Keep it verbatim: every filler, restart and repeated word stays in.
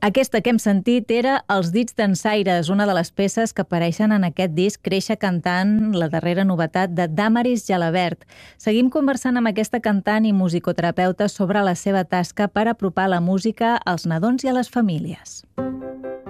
Aquesta que hem sentit era Els dits dansaires, una de les peces que apareixen en aquest disc Créixer cantant, la darrera novetat de Damaris Jalabert. Seguim conversant amb aquesta cantant i musicoterapeuta sobre la seva tasca per apropar la música als nadons i a les famílies.